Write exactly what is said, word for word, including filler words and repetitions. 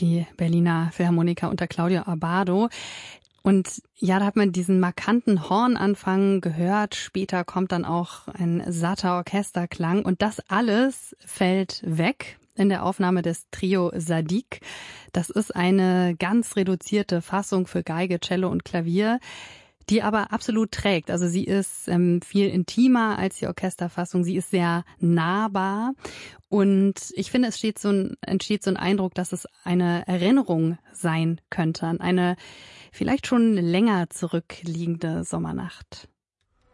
die Berliner Philharmoniker unter Claudio Abbado. Und ja, da hat man diesen markanten Hornanfang gehört. Später kommt dann auch ein satter Orchesterklang. Und das alles fällt weg in der Aufnahme des Trio Zadig. Das ist eine ganz reduzierte Fassung für Geige, Cello und Klavier, die aber absolut trägt. Also sie ist ähm, viel intimer als die Orchesterfassung. Sie ist sehr nahbar. Und ich finde, es steht so ein, entsteht so ein Eindruck, dass es eine Erinnerung sein könnte an eine vielleicht schon länger zurückliegende Sommernacht.